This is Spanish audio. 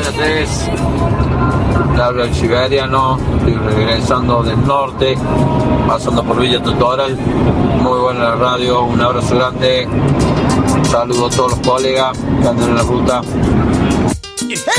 Buenas 3. Le hablo el siberiano, estoy regresando del norte, pasando por Villa Tutoral. Muy buena la radio, un abrazo grande. Saludo a todos los colegas que andan en la ruta.